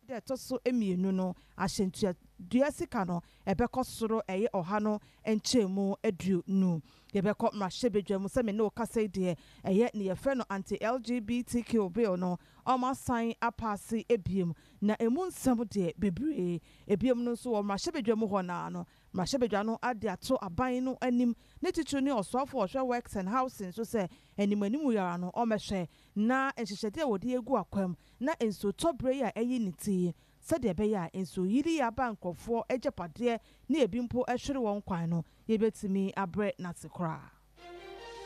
de to so emienu no ahyentua dua sika no ebekọ soro eye oha no enchemu edu nu yebekọ mrahebedwam se me no kasa de eye ne yefe no anti LGBTQ bill no oma sign apase ebiem na emu nsem de bebre ebiem no so wo mrahebedwam ho na no mrahebedwa no ade ato aban no anim ne titru ne osofo ohwe works and housing so se animanimu yara no omehwe na enhyehyede wode egu akwam na enso tobre ya eyi niti said the bear and so yiri ya bank of 4 ejapade ne ebimpo ehwere won kwan no yebetimi abre nasekra